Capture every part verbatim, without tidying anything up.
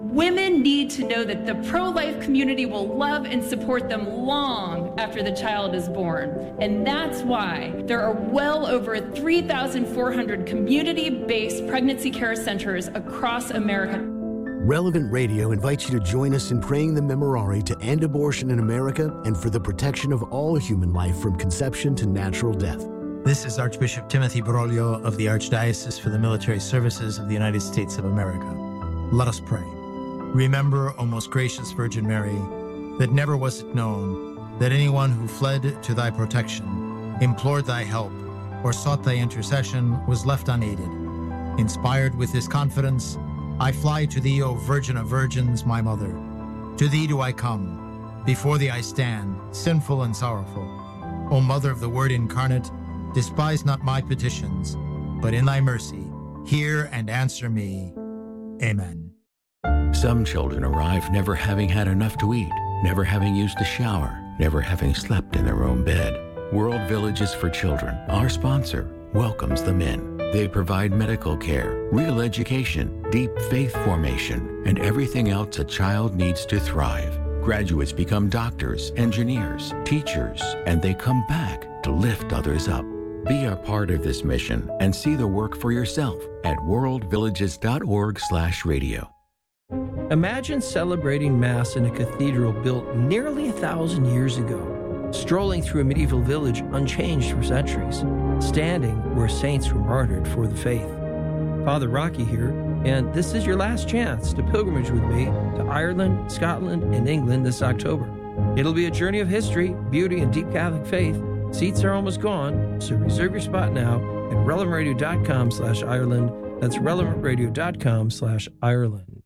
Women need to know that the pro-life community will love and support them long after the child is born. And that's why there are well over three thousand four hundred community-based pregnancy care centers across America. Relevant Radio invites you to join us in praying the Memorare to end abortion in America and for the protection of all human life from conception to natural death. This is Archbishop Timothy Broglio of the Archdiocese for the Military Services of the United States of America. Let us pray. Remember, O most gracious Virgin Mary, that never was it known that anyone who fled to thy protection, implored thy help, or sought thy intercession was left unaided. Inspired with this confidence, I fly to thee, O Virgin of Virgins, my mother. To thee do I come. Before thee I stand, sinful and sorrowful. O Mother of the Word incarnate, despise not my petitions, but in thy mercy, hear and answer me. Amen. Some children arrive never having had enough to eat, never having used a shower, never having slept in their own bed. World Villages for Children, our sponsor, welcomes them in. They provide medical care, real education, deep faith formation, and everything else a child needs to thrive. Graduates become doctors, engineers, teachers, and they come back to lift others up. Be a part of this mission and see the work for yourself at world villages dot org slash radio. Imagine celebrating Mass in a cathedral built nearly a thousand years ago, strolling through a medieval village unchanged for centuries, standing where saints were martyred for the faith. Father Rocky here, and this is your last chance to pilgrimage with me to Ireland, Scotland, and England this October. It'll be a journey of history, beauty, and deep Catholic faith. Seats are almost gone, so reserve your spot now at relevant radio dot com slash Ireland. That's relevant radio dot com slash Ireland.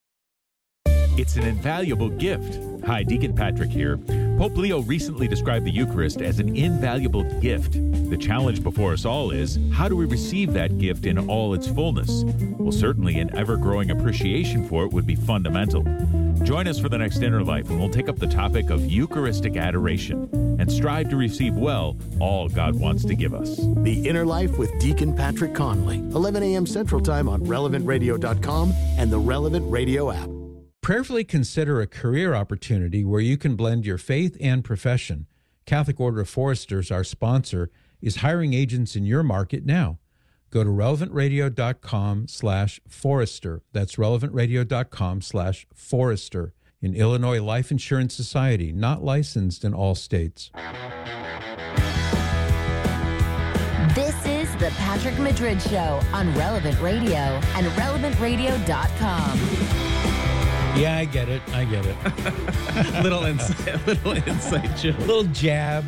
It's an invaluable gift. Hi, Deacon Patrick here. Pope Leo recently described the Eucharist as an invaluable gift. The challenge before us all is, how do we receive that gift in all its fullness? Well, certainly an ever-growing appreciation for it would be fundamental. Join us for the next Inner Life, and we'll take up the topic of Eucharistic adoration and strive to receive well all God wants to give us. The Inner Life with Deacon Patrick Conley, eleven a.m. Central Time on relevant radio dot com and the Relevant Radio app. Prayerfully consider a career opportunity where you can blend your faith and profession. Catholic Order of Foresters, our sponsor, is hiring agents in your market now. Go to relevant radio dot com slash forester. That's relevant radio dot com slash forester. In Illinois Life Insurance Society, not licensed in all states. This is the Patrick Madrid Show on Relevant Radio and relevant radio dot com. Yeah, I get it. I get it. little insight, little inside joke, little jab.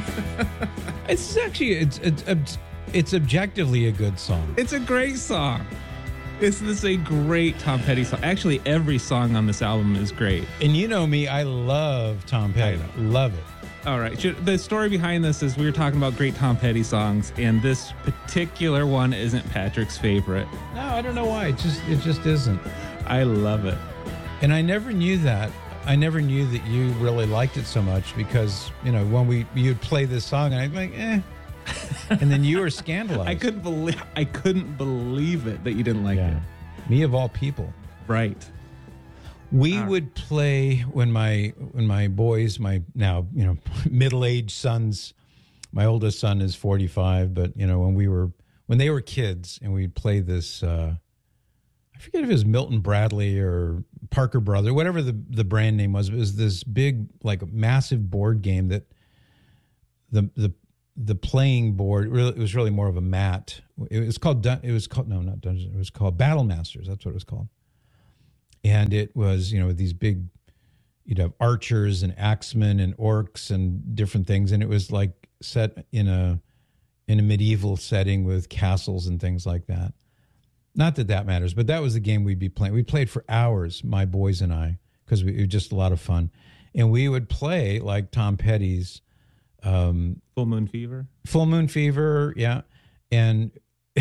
It's actually it's, it's it's objectively a good song. It's a great song. This is a great Tom Petty song. Actually, every song on this album is great. And you know me, I love Tom Petty. Love it. All right. The story behind this is we were talking about great Tom Petty songs, and this particular one isn't Patrick's favorite. No, I don't know why. It just it just isn't. I love it. And I never knew that. I never knew that you really liked it so much because, you know, when we you'd play this song and I'd be like, eh. And then you were scandalized. I couldn't believe I couldn't believe it that you didn't like yeah. it. Me of all people. Right. We all would right. play when my when my boys, my now, you know, middle-aged sons, my oldest son is forty-five, but you know, when we were when they were kids and we'd play this uh I forget if it was Milton Bradley or Parker Brother, whatever the, the brand name was. It was this big, like, massive board game that the the the playing board really it was really more of a mat. It was called it was called no not Dungeons. It was called Battle Masters. That's what it was called. And it was, you know, these big, you'd have archers and axemen and orcs and different things, and it was like set in a in a medieval setting with castles and things like that. Not that that matters, but that was the game we'd be playing. We played for hours, my boys and I, because it was just a lot of fun. And we would play like Tom Petty's um, Full Moon Fever. Full Moon Fever, yeah. And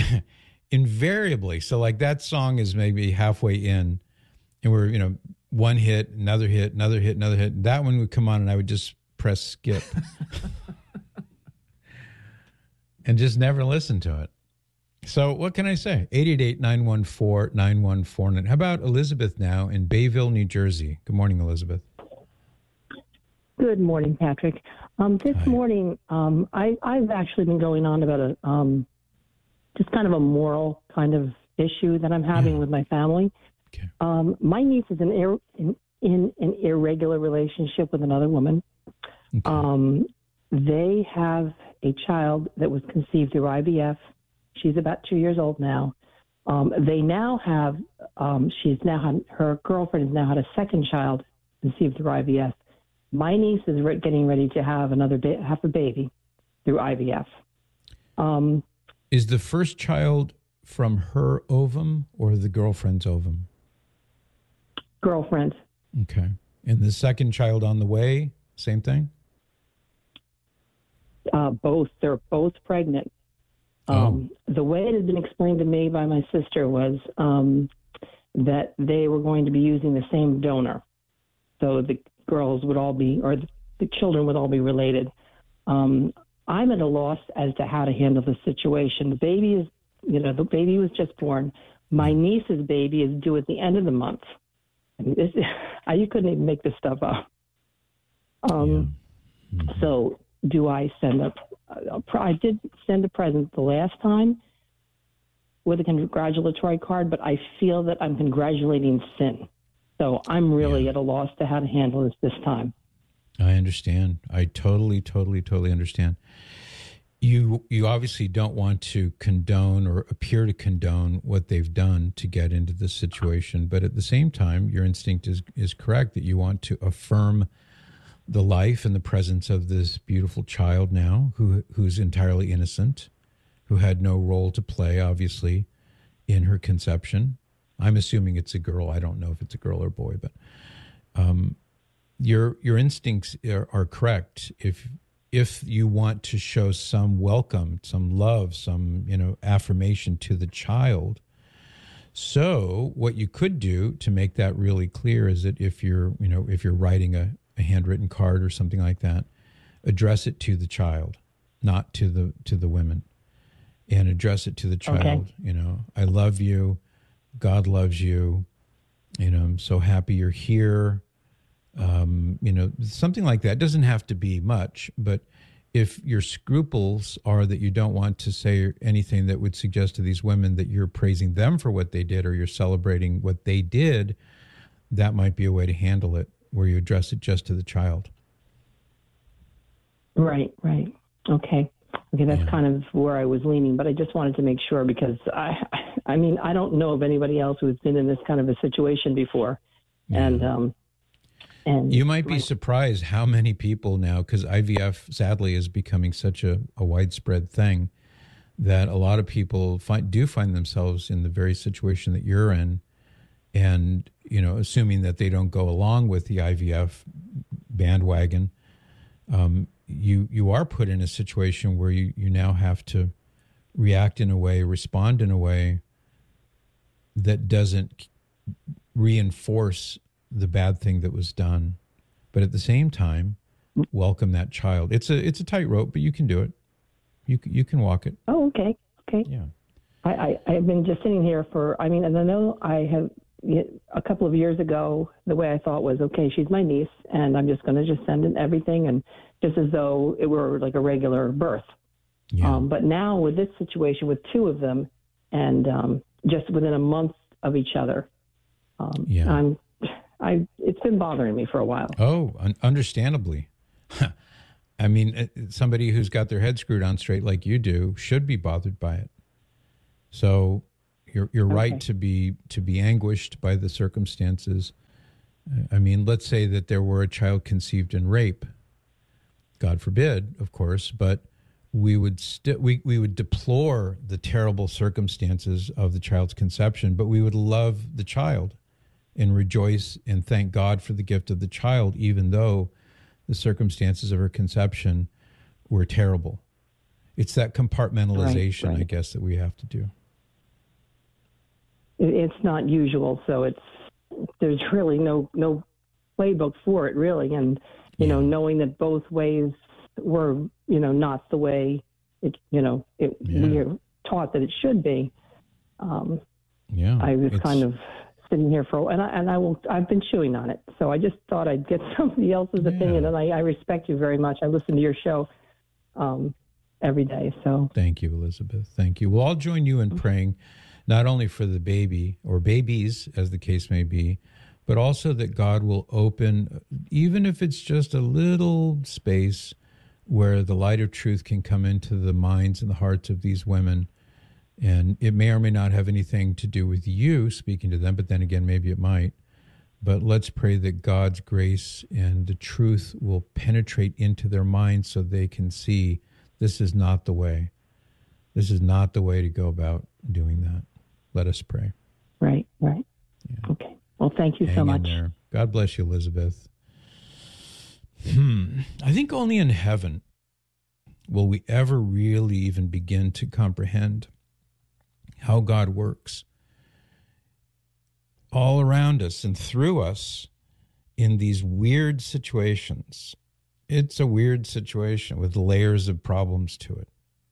invariably, so like that song is maybe halfway in, and we're, you know, one hit, another hit, another hit, another hit. That one would come on, and I would just press skip and just never listen to it. So what can I say? eight eight eight, nine one four, nine one four nine. How about Elizabeth now in Bayville, New Jersey? Good morning, Elizabeth. Good morning, Patrick. Um, this Hi. morning, um, I, I've actually been going on about a um, just kind of a moral kind of issue that I'm having yeah. with my family. Okay. Um, my niece is in, ir- in, in an irregular relationship with another woman. Okay. Um, they have a child that was conceived through I V F. She's about two years old now. Um, they now have, um, she's now had, her girlfriend has now had a second child conceived through I V F. My niece is re- getting ready to have another ba- have a baby through I V F. Um, is the first child from her ovum or the girlfriend's ovum? Girlfriend. Okay. And the second child on the way, same thing? Uh, both. They're both pregnant. Um, oh. The way it had been explained to me by my sister was um, that they were going to be using the same donor. So the girls would all be, or the, the children would all be related. Um, I'm at a loss as to how to handle the situation. The baby is, you know, the baby was just born. My niece's baby is due at the end of the month. I mean, this, you couldn't even make this stuff up. Um, yeah. mm-hmm. So do I send a, a, I did send a present the last time with a congratulatory card, but I feel that I'm congratulating sin. So I'm really yeah. at a loss to how to handle this this time. I understand. I totally, totally, totally understand. You you obviously don't want to condone or appear to condone what they've done to get into this situation, but at the same time, your instinct is, is correct that you want to affirm the life and the presence of this beautiful child now who who's entirely innocent, who had no role to play, obviously, in her conception. I'm assuming it's a girl. I don't know if it's a girl or boy, but um, your your instincts are, are correct. If if you want to show some welcome, some love, some you know affirmation to the child, so what you could do to make that really clear is that if you're you know if you're writing a, a handwritten card or something like that, address it to the child, not to the to the women, and address it to the child. Okay. You know, I love you. God loves you. You know, I'm so happy you're here. Um, you know, something like that. It doesn't have to be much, but if your scruples are that you don't want to say anything that would suggest to these women that you're praising them for what they did or you're celebrating what they did, that might be a way to handle it, where you address it just to the child. Right, right. Okay. Okay, that's yeah. kind of where I was leaning, but I just wanted to make sure because I, I mean, I don't know of anybody else who's been in this kind of a situation before, yeah. and um, and you might be my, surprised how many people now, because I V F sadly is becoming such a, a widespread thing, that a lot of people find do find themselves in the very situation that you're in, and you know, assuming that they don't go along with the I V F bandwagon. Um, you you are put in a situation where you, you now have to react in a way, respond in a way that doesn't reinforce the bad thing that was done, but at the same time, welcome that child. It's a it's a tightrope, but you can do it. You you can walk it. Oh, okay, okay. Yeah. I, I I've been just sitting here for. I mean, and I know I have. A couple of years ago, the way I thought was, okay, she's my niece, and I'm just going to just send in everything, and just as though it were like a regular birth. Yeah. Um, but now with this situation with two of them, and um, just within a month of each other, um, yeah. I'm, I it's been bothering me for a while. Oh, un- understandably. I mean, somebody who's got their head screwed on straight like you do should be bothered by it. So. You're you're okay. right to be to be anguished by the circumstances. I mean, let's say that there were a child conceived in rape. God forbid, of course, but we would st- we we would deplore the terrible circumstances of the child's conception, but we would love the child and rejoice and thank God for the gift of the child, even though the circumstances of her conception were terrible. It's that compartmentalization, right, right. I guess, that we have to do. It's not usual, so it's there's really no no playbook for it, really. And you yeah. know, knowing that both ways were, you know, not the way it, you know, it, yeah. we are taught that it should be. Um, yeah, I was it's- kind of sitting here for, and I, and I will, I've been chewing on it. So I just thought I'd get somebody else's Yeah. opinion, and I, I respect you very much. I listen to your show um, every day. So Thank you, Elizabeth. Thank you. Well, I'll join you in praying, not only for the baby or babies, as the case may be, but also that God will open, even if it's just a little space where the light of truth can come into the minds and the hearts of these women. And it may or may not have anything to do with you speaking to them, but then again, maybe it might. But let's pray that God's grace and the truth will penetrate into their minds so they can see this is not the way. This is not the way to go about doing that. Let us pray. right, right. Yeah. Okay. Well, thank you Hang so in much. there. God bless you, Elizabeth. Hmm. I think only in heaven will we ever really even begin to comprehend how God works all around us and through us in these weird situations. It's a weird situation with layers of problems to it.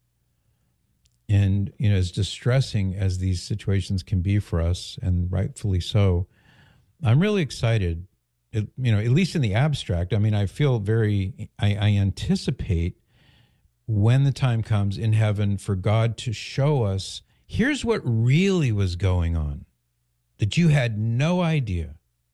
And, you know, as distressing as these situations can be for us, and rightfully so, I'm really excited, it, you know, at least in the abstract. I mean, I feel very, I, I anticipate when the time comes in heaven for God to show us, here's what really was going on that you had no idea.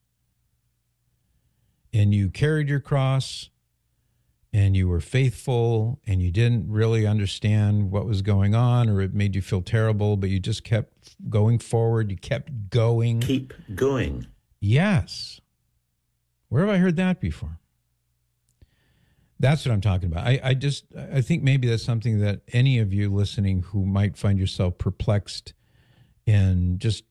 And you carried your cross and you were faithful and you didn't really understand what was going on, or it made you feel terrible, but you just kept going forward. You kept going. Keep going. Yes. Where have I heard that before? That's what I'm talking about. I, I just, I think maybe that's something that any of you listening who might find yourself perplexed and just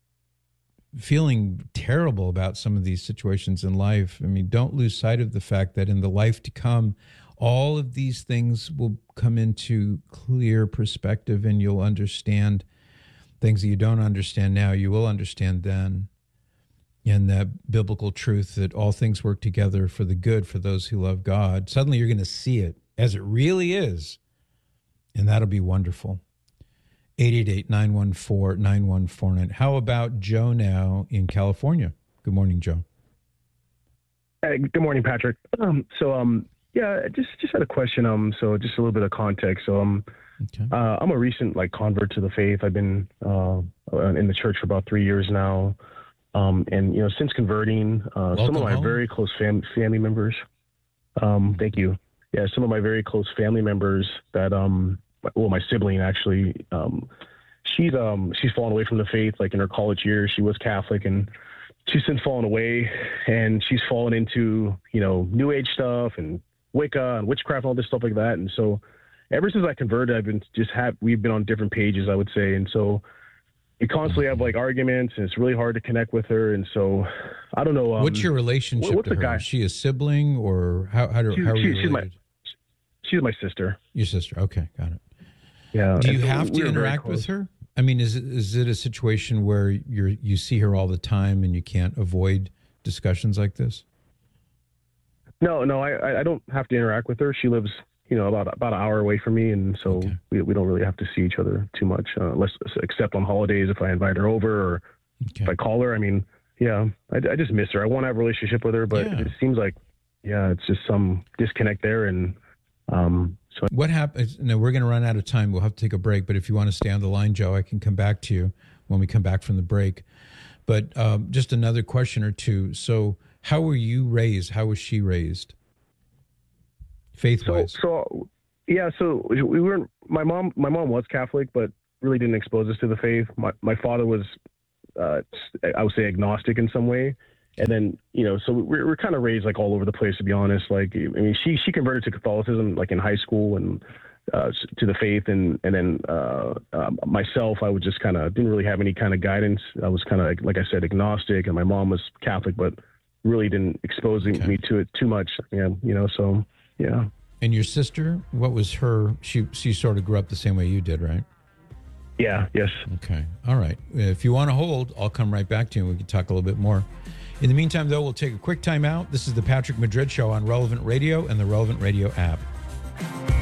feeling terrible about some of these situations in life. I mean, don't lose sight of the fact that in the life to come, all of these things will come into clear perspective, and you'll understand things that you don't understand now, you will understand then. And that biblical truth that all things work together for the good for those who love God. Suddenly you're going to see it as it really is. And that'll be wonderful. eight eight eight, nine one four, nine one four nine. How about Joe now in California? Good morning, Joe. Hey, good morning, Patrick. Um, so, um, yeah, just just had a question. Um, so just a little bit of context. So, um, okay. uh, I'm a recent like convert to the faith. I've been uh, in the church for about three years now. Um, and, you know, since converting, uh, some of my home. very close fam- family members, um, thank you. Yeah, some of my very close family members that, um, well, my sibling actually, um, she's, um, she's fallen away from the faith, like in her college years. She was Catholic, and she's since fallen away, and she's fallen into, you know, New Age stuff and Wicca and witchcraft and all this stuff like that. And so ever since I converted, I've been just have, we've been on different pages, I would say. And so we constantly have like arguments, and it's really hard to connect with her. And so I don't know. Um, what's your relationship what's to the her? guy? Is she a sibling, or how, how, do, She's- how are you she's- she's my- related? She's my sister. Your sister. Okay, got it. Yeah. Do you and so have we to were very interact with close. her? I mean, is it, is it a situation where you're you see her all the time and you can't avoid discussions like this? No, no, I, I don't have to interact with her. She lives, you know, about about an hour away from me, and so Okay. we we don't really have to see each other too much, uh, unless except on holidays if I invite her over or Okay. if I call her. I mean, yeah, I, I just miss her. I want to have a relationship with her, but Yeah. it seems like, yeah, it's just some disconnect there, and um, so What happens? No, we're going to run out of time. We'll have to take a break. But if you want to stay on the line, Joe, I can come back to you when we come back from the break. But um, just another question or two. So, how were you raised? How was she raised? Faith So, wise. so yeah, so we weren't. My mom, my mom was Catholic, but really didn't expose us to the faith. My my father was, uh, I would say, agnostic in some way. And then, you know, so we're we're kind of raised like all over the place, to be honest. Like, I mean, she she converted to Catholicism like in high school and uh, to the faith, and and then uh, uh, myself, I was just kind of didn't really have any kind of guidance. I was kind of like, like I said, agnostic, and my mom was Catholic, but really didn't expose Okay. me to it too much. Yeah, you know, so. Yeah. And your sister, what was her? She she sort of grew up the same way you did, right? Yeah. Yes. Okay. All right. If you want to hold, I'll come right back to you and we can talk a little bit more. In the meantime, though, we'll take a quick time out. This is the Patrick Madrid Show on Relevant Radio and the Relevant Radio app.